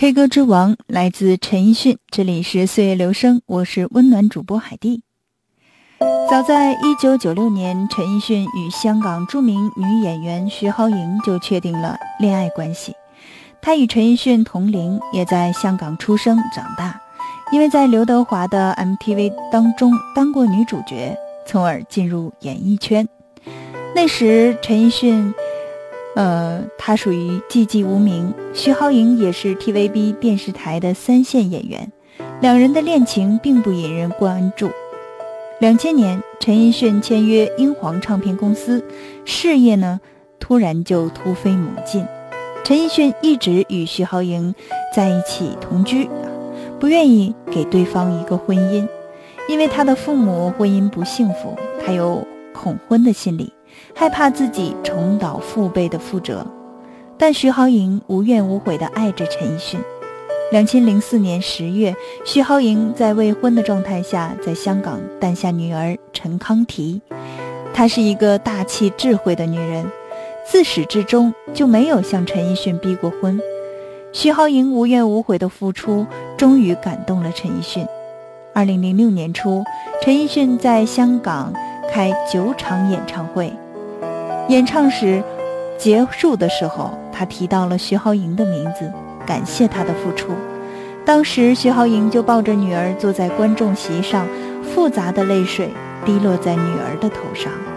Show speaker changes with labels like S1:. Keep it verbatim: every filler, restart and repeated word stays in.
S1: K 歌之王来自陈奕迅，这里是岁月留声，我是温暖主播海蒂。早在一九九六年，陈奕迅与香港著名女演员徐濠萦就确定了恋爱关系。她与陈奕迅同龄，也在香港出生长大，因为在刘德华的 M T V 当中当过女主角，从而进入演艺圈。那时陈奕迅呃，他属于寂寂无名，徐濠萦也是 T V B 电视台的三线演员，两人的恋情并不引人关注。两千年，陈奕迅签约英皇唱片公司，事业呢突然就突飞猛进。陈奕迅一直与徐濠萦在一起同居，不愿意给对方一个婚姻，因为他的父母婚姻不幸福，他有恐婚的心理，害怕自己重蹈父辈的覆辙。但徐濠萦无怨无悔地爱着陈奕迅。两千零四年十月，徐濠萦在未婚的状态下在香港诞下女儿陈康缇。她是一个大气智慧的女人，自始至终就没有向陈奕迅逼过婚。徐濠萦无怨无悔的付出终于感动了陈奕迅。二零零六年初，陈奕迅在香港开九场演唱会，演唱时结束的时候，他提到了徐濠萦的名字，感谢她的付出。当时徐濠萦就抱着女儿坐在观众席上，复杂的泪水滴落在女儿的头上。